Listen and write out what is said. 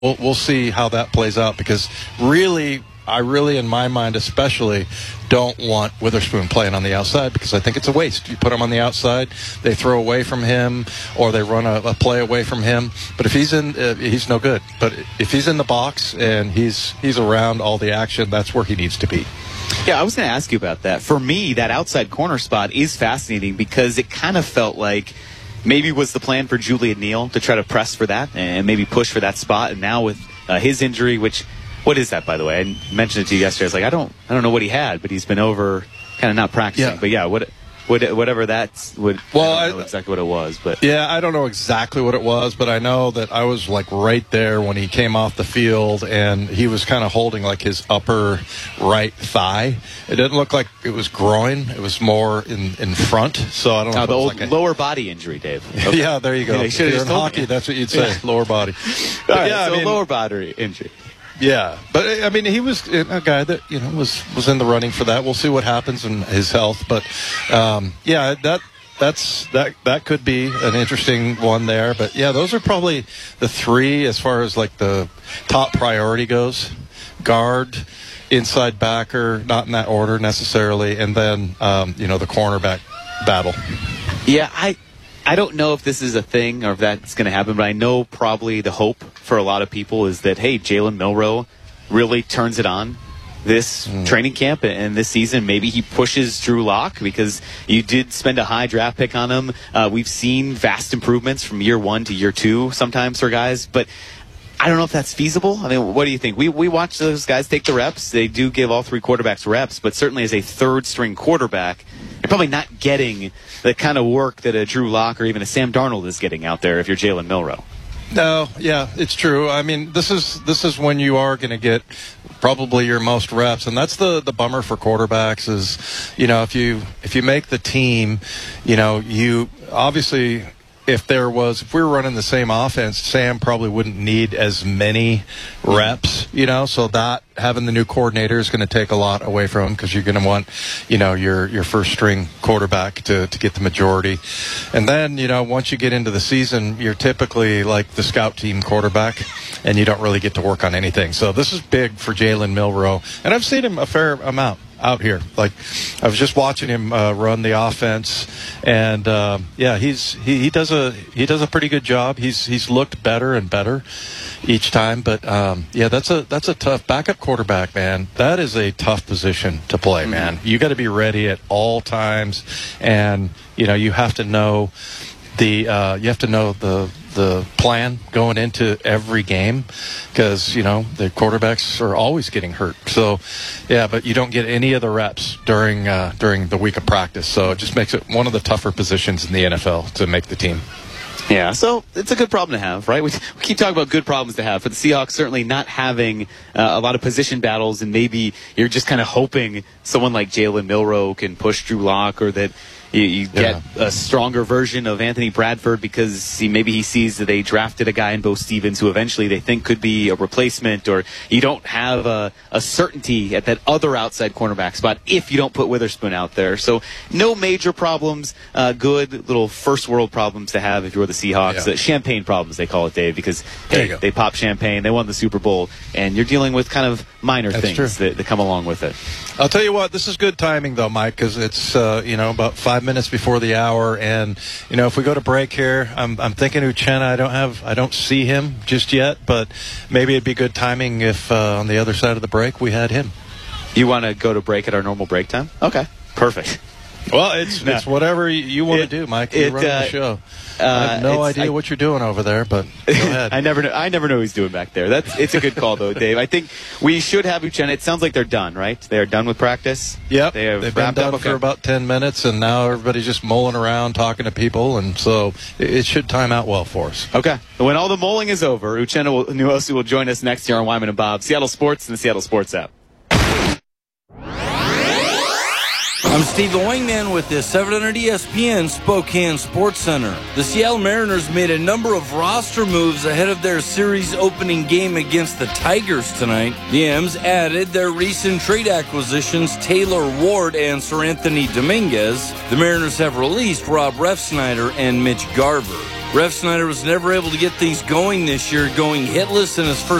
we'll see how that plays out, because I really, in my mind especially, don't want Witherspoon playing on the outside, because I think it's a waste. You put him on the outside, they throw away from him, or they run a play away from him. But if he's in, he's no good. But if he's in the box and he's around all the action, that's where he needs to be. Yeah, I was going to ask you about that. For me, that outside corner spot is fascinating, because it kind of felt like maybe was the plan for Julian Neal to try to press for that and maybe push for that spot. And now with his injury, what is that, by the way? I mentioned it to you yesterday. I was like, I don't know what he had, but he's been over kind of not practicing. Yeah. But yeah, whatever that's I don't know exactly what it was, but yeah, I don't know exactly what it was, but I know that I was like right there when he came off the field, and he was kind of holding like his upper right thigh. It didn't look like it was groin; it was more in front. So I don't know. The old lower body injury, Dave. Okay. Yeah, there you go. Yeah, if you're in hockey, that's what you'd say, lower body. Right, yeah, so lower body injury. Yeah, but I mean, he was a guy that was in the running for that. We'll see what happens in his health, but yeah, that could be an interesting one there. But yeah, those are probably the three as far as like the top priority goes: guard, inside backer, not in that order necessarily, and then the cornerback battle. Yeah, I don't know if this is a thing or if that's going to happen, but I know probably the hope for a lot of people is that, hey, Jalen Milroe really turns it on this training camp and this season. Maybe he pushes Drew Lock, because you did spend a high draft pick on him. We've seen vast improvements from year 1 to year 2 sometimes for guys, but I don't know if that's feasible. I mean, what do you think? We watch those guys take the reps. They do give all three quarterbacks reps, but certainly as a third-string quarterback, you're probably not getting the kind of work that a Drew Lock or even a Sam Darnold is getting out there if you're Jalen Milroe. No, yeah, it's true. I mean, this is when you are going to get probably your most reps, and that's the bummer for quarterbacks is, if you make the team, you obviously. If we were running the same offense, Sam probably wouldn't need as many reps, so that having the new coordinator is going to take a lot away from him, because you're going to want, your first string quarterback to get the majority. And then, once you get into the season, you're typically like the scout team quarterback, and you don't really get to work on anything. So this is big for Jalen Milroe, and I've seen him a fair amount out here. Like, I was just watching him run the offense, and yeah, he does a pretty good job. He's looked better and better each time. But yeah, that's a tough backup quarterback, man. That is a tough position to play, man. You got to be ready at all times, and you have to know the plan going into every game, because the quarterbacks are always getting hurt. So yeah, but you don't get any of the reps during the week of practice, so it just makes it one of the tougher positions in the NFL to make the team. Yeah, so it's a good problem to have, right? We keep talking about good problems to have. For the Seahawks, certainly not having a lot of position battles, and maybe you're just kind of hoping someone like Jalen Milroe can push Drew Lock, or that you get a stronger version of Anthony Bradford, because maybe he sees that they drafted a guy in Bo Stevens who eventually they think could be a replacement, or you don't have a certainty at that other outside cornerback spot if you don't put Witherspoon out there. So no major problems, good little first world problems to have if you're the Seahawks. Yeah. Champagne problems, they call it, Dave, because they pop champagne, they won the Super Bowl, and you're dealing with kind of minor things that come along with it. I'll tell you what, this is good timing though, Mike, because it's about 5 minutes before the hour, and if we go to break here, I'm thinking Uchenna. I don't see him just yet, but maybe it'd be good timing if on the other side of the break we had him. You want to go to break at our normal break time? Okay, perfect. Well, it's whatever you want to do, Mike. You're running the show. I have no idea what you're doing over there, but go ahead. I never know what he's doing back there. It's a good call, though, Dave. I think we should have Uchenna. It sounds like they're done, right? They are done with practice? Yep. They've been done for about 10 minutes, and now everybody's just mulling around talking to people, and so it should time out well for us. Okay. When all the mulling is over, Uchenna Nwosu will join us next year on Wyman and Bob, Seattle Sports and the Seattle Sports app. I'm Steve the Wingman with the 700 ESPN Spokane Sports Center. The Seattle Mariners made a number of roster moves ahead of their series opening game against the Tigers tonight. The M's added their recent trade acquisitions Taylor Ward and Sir Anthony Dominguez. The Mariners have released Rob Refsnyder and Mitch Garver. Ref Snyder was never able to get things going this year, going hitless in his first